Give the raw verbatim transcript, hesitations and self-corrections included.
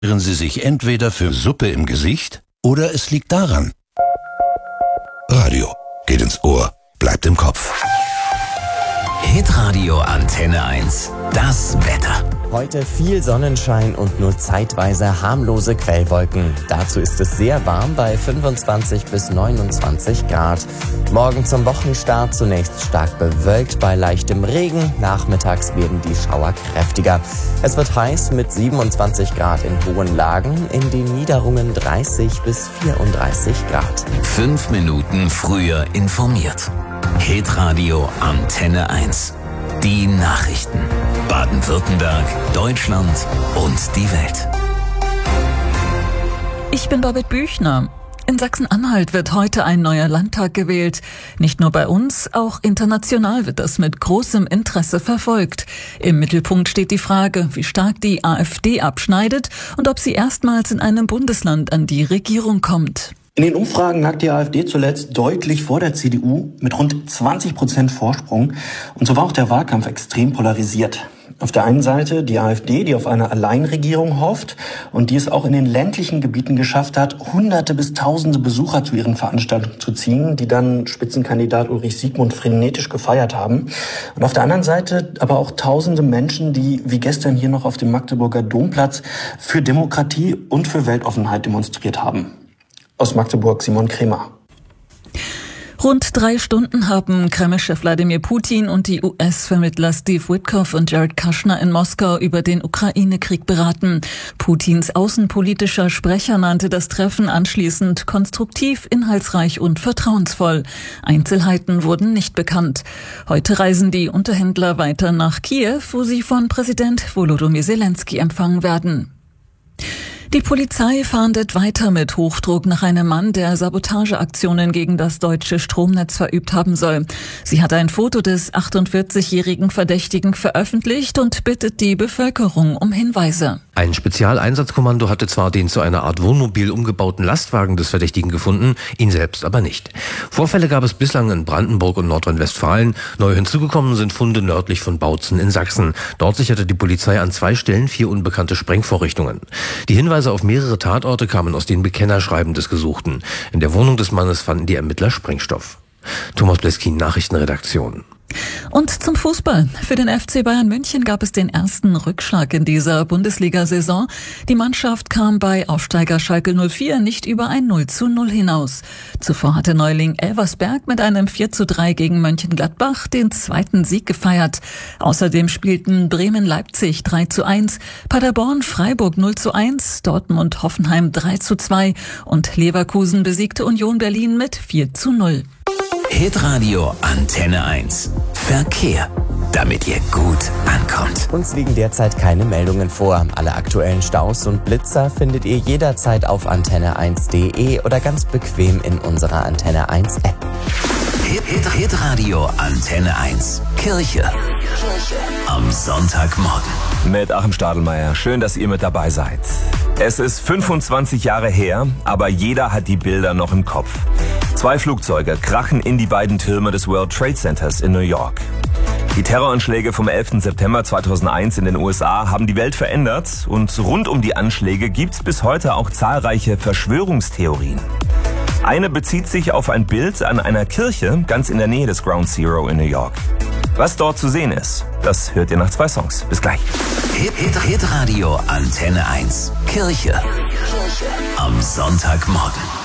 Sie sich entweder für Suppe im Gesicht oder es liegt daran. Radio geht ins Ohr, bleibt im Kopf. Hitradio Antenne eins. Das Wetter. Heute viel Sonnenschein und nur zeitweise harmlose Quellwolken. Dazu ist es sehr warm bei fünfundzwanzig bis neunundzwanzig Grad. Morgen zum Wochenstart zunächst stark bewölkt bei leichtem Regen. Nachmittags werden die Schauer kräftiger. Es wird heiß mit siebenundzwanzig Grad in hohen Lagen, in den Niederungen dreißig bis vierunddreißig Grad. Fünf Minuten früher informiert. Hitradio Antenne eins. Die Nachrichten. Baden-Württemberg, Deutschland und die Welt. Ich bin Babette Büchner. In Sachsen-Anhalt wird heute ein neuer Landtag gewählt. Nicht nur bei uns, auch international wird das mit großem Interesse verfolgt. Im Mittelpunkt steht die Frage, wie stark die AfD abschneidet und ob sie erstmals in einem Bundesland an die Regierung kommt. In den Umfragen lag die AfD zuletzt deutlich vor der C D U mit rund zwanzig Prozent Vorsprung. Und so war auch der Wahlkampf extrem polarisiert. Auf der einen Seite die AfD, die auf eine Alleinregierung hofft und die es auch in den ländlichen Gebieten geschafft hat, Hunderte bis Tausende Besucher zu ihren Veranstaltungen zu ziehen, die dann Spitzenkandidat Ulrich Siegmund frenetisch gefeiert haben. Und auf der anderen Seite aber auch Tausende Menschen, die wie gestern hier noch auf dem Magdeburger Domplatz für Demokratie und für Weltoffenheit demonstriert haben. Aus Magdeburg Simon Kremer. Rund drei Stunden haben Kreml-Chef Wladimir Putin und die U S-Vermittler Steve Witkoff und Jared Kushner in Moskau über den Ukraine-Krieg beraten. Putins außenpolitischer Sprecher nannte das Treffen anschließend konstruktiv, inhaltsreich und vertrauensvoll. Einzelheiten wurden nicht bekannt. Heute reisen die Unterhändler weiter nach Kiew, wo sie von Präsident Volodymyr Zelensky empfangen werden. Die Polizei fahndet weiter mit Hochdruck nach einem Mann, der Sabotageaktionen gegen das deutsche Stromnetz verübt haben soll. Sie hat ein Foto des achtundvierzigjährigen Verdächtigen veröffentlicht und bittet die Bevölkerung um Hinweise. Ein Spezialeinsatzkommando hatte zwar den zu einer Art Wohnmobil umgebauten Lastwagen des Verdächtigen gefunden, ihn selbst aber nicht. Vorfälle gab es bislang in Brandenburg und Nordrhein-Westfalen. Neu hinzugekommen sind Funde nördlich von Bautzen in Sachsen. Dort sicherte die Polizei an zwei Stellen vier unbekannte Sprengvorrichtungen. Die Hinweise auf mehrere Tatorte kamen aus den Bekennerschreiben des Gesuchten. In der Wohnung des Mannes fanden die Ermittler Sprengstoff. Thomas Bleskin, Nachrichtenredaktion. Und zum Fußball. Für den F C Bayern München gab es den ersten Rückschlag in dieser Bundesliga-Saison. Die Mannschaft kam bei Aufsteiger Schalke null vier nicht über ein null zu null hinaus. Zuvor hatte Neuling Elversberg mit einem vier zu drei gegen Mönchengladbach den zweiten Sieg gefeiert. Außerdem spielten Bremen-Leipzig drei zu eins, Paderborn-Freiburg null zu eins, Dortmund-Hoffenheim drei zu zwei und Leverkusen besiegte Union Berlin mit vier zu null. Hitradio Antenne eins. Verkehr, damit ihr gut ankommt. Uns liegen derzeit keine Meldungen vor. Alle aktuellen Staus und Blitzer findet ihr jederzeit auf antenne eins punkt de oder ganz bequem in unserer Antenne eins App. Hit, Hit, Hitradio Antenne eins. Kirche. Am Sonntagmorgen. Mit Achim Stadelmeier. Schön, dass ihr mit dabei seid. Es ist fünfundzwanzig Jahre her, aber jeder hat die Bilder noch im Kopf. Zwei Flugzeuge krachen in die beiden Türme des World Trade Centers in New York. Die Terroranschläge vom elften September zweitausendeins in den U S A haben die Welt verändert und rund um die Anschläge gibt's bis heute auch zahlreiche Verschwörungstheorien. Eine bezieht sich auf ein Bild an einer Kirche ganz in der Nähe des Ground Zero in New York. Was dort zu sehen ist, das hört ihr nach zwei Songs. Bis gleich. Hit, Hit, Hitradio Antenne eins. Kirche. Am Sonntagmorgen.